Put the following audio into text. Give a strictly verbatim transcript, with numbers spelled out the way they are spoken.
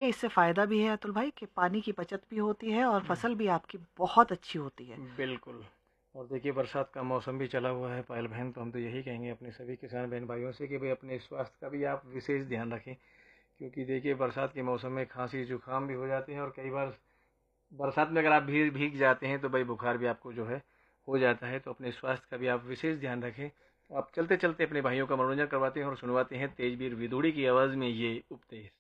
इससे फ़ायदा भी है अतुल भाई कि पानी की बचत भी होती है और फसल भी आपकी बहुत अच्छी होती है। बिल्कुल। और देखिए बरसात का मौसम भी चला हुआ है पायल बहन, तो हम तो यही कहेंगे अपने सभी किसान बहन भाइयों से कि भाई अपने स्वास्थ्य का भी आप विशेष ध्यान रखें, क्योंकि देखिए बरसात के मौसम में खांसी जुकाम भी हो जाते हैं और कई बार बरसात में अगर आप भीग भीग जाते हैं तो भाई बुखार भी आपको जो है हो जाता है। तो अपने स्वास्थ्य का भी आप विशेष ध्यान रखें। आप चलते चलते अपने भाइयों का मनोरंजन करवाते हैं और सुनवाते हैं तेजवीर विदुड़ी की आवाज़ में ये उपदेश।